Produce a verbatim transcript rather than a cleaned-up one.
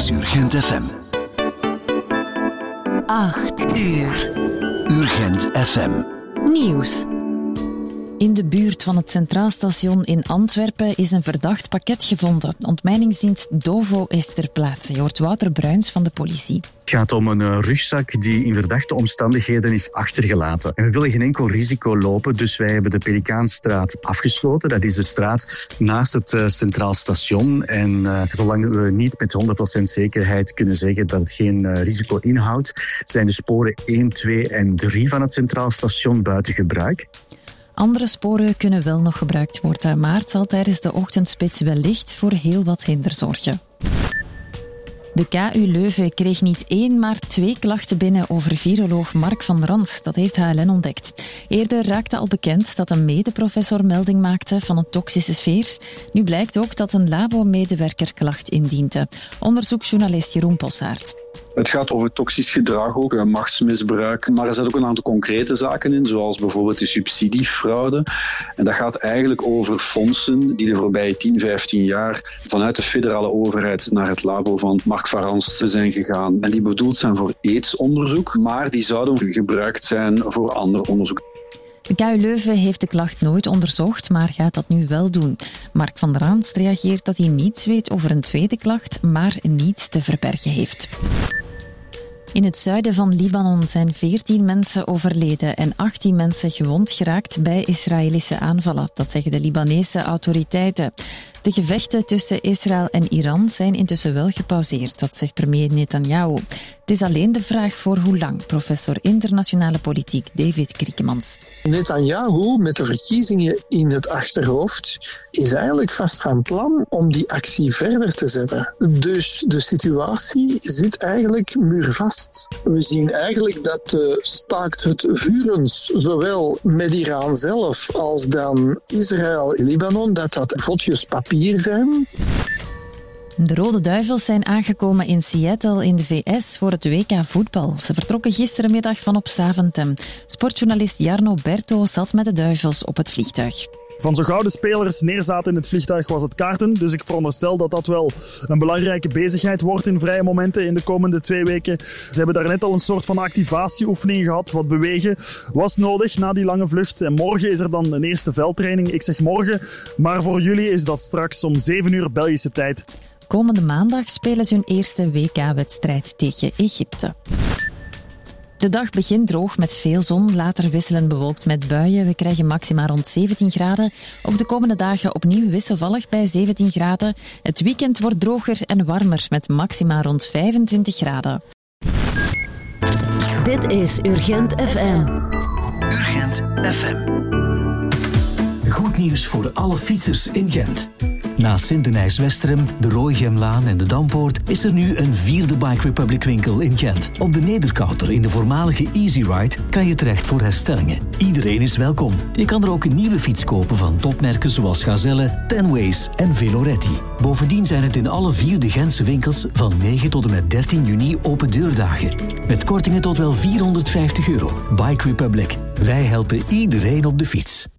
is Urgent F M. acht uur. Urgent F M. Nieuws. In de buurt van het Centraal Station in Antwerpen is een verdacht pakket gevonden. Ontmijningsdienst Dovo is ter plaatse. Je hoort Wouter Bruins van de politie. Het gaat om een uh, rugzak die in verdachte omstandigheden is achtergelaten. En we willen geen enkel risico lopen, dus wij hebben de Pelikaanstraat afgesloten. Dat is de straat naast het uh, Centraal Station. En uh, zolang we niet met honderd procent zekerheid kunnen zeggen dat het geen uh, risico inhoudt, zijn de sporen één, twee en drie van het Centraal Station buiten gebruik. Andere sporen kunnen wel nog gebruikt worden, maar het zal tijdens de ochtendspits wellicht voor heel wat hinder zorgen. De K U Leuven kreeg niet één, maar twee klachten binnen over viroloog Mark van Rans. Dat heeft H L N ontdekt. Eerder raakte al bekend dat een medeprofessor melding maakte van een toxische sfeer. Nu blijkt ook dat een labo-medewerker klacht indiende. Onderzoeksjournalist Jeroen Possaert. Het gaat over toxisch gedrag ook, machtsmisbruik, maar er zitten ook een aantal concrete zaken in, zoals bijvoorbeeld de subsidiefraude. En dat gaat eigenlijk over fondsen die de voorbije tien, vijftien jaar vanuit de federale overheid naar het labo van Mark van Rans zijn gegaan. En die bedoeld zijn voor aidsonderzoek, maar die zouden gebruikt zijn voor ander onderzoek. De K U Leuven heeft de klacht nooit onderzocht, maar gaat dat nu wel doen. Mark van Rans reageert dat hij niets weet over een tweede klacht, maar niets te verbergen heeft. In het zuiden van Libanon zijn veertien mensen overleden en achttien mensen gewond geraakt bij Israëlische aanvallen. Dat zeggen de Libanese autoriteiten. De gevechten tussen Israël en Iran zijn intussen wel gepauzeerd, dat zegt premier Netanyahu. Het is alleen de vraag voor hoe lang, professor internationale politiek David Kriekemans. Netanyahu, met de verkiezingen in het achterhoofd, is eigenlijk vast van plan om die actie verder te zetten. Dus de situatie zit eigenlijk muurvast. We zien eigenlijk dat de staakt het vurens, zowel met Iran zelf als dan Israël en Libanon, dat dat vodjes papier zijn. De Rode Duivels zijn aangekomen in Seattle in de V S voor het W K voetbal. Ze vertrokken gisterenmiddag van op Zaventem. Sportjournalist Jarno Berto zat met de Duivels op het vliegtuig. Van zo gauw de spelers neerzaten in het vliegtuig was het kaarten. Dus ik veronderstel dat dat wel een belangrijke bezigheid wordt in vrije momenten in de komende twee weken. Ze hebben daar net al een soort van activatieoefening gehad. Wat bewegen was nodig na die lange vlucht. En morgen is er dan een eerste veldtraining. Ik zeg morgen, maar voor jullie is dat straks om zeven uur Belgische tijd. Komende maandag spelen ze hun eerste W K-wedstrijd tegen Egypte. De dag begint droog met veel zon, later wisselend bewolkt met buien. We krijgen maxima rond zeventien graden. Ook de komende dagen opnieuw wisselvallig bij zeventien graden. Het weekend wordt droger en warmer met maxima rond vijfentwintig graden. Dit is Urgent F M. Urgent F M. Goed nieuws voor alle fietsers in Gent. Na Sint-Denijs-Westerem, de Rooigemlaan en de Dampoort is er nu een vierde Bike Republic winkel in Gent. Op de Nederkouter in de voormalige Easy Ride kan je terecht voor herstellingen. Iedereen is welkom. Je kan er ook een nieuwe fiets kopen van topmerken zoals Gazelle, Tenways en Veloretti. Bovendien zijn het in alle vier de Gentse winkels van negen tot en met dertien juni open deurdagen. Met kortingen tot wel vierhonderdvijftig euro. Bike Republic. Wij helpen iedereen op de fiets.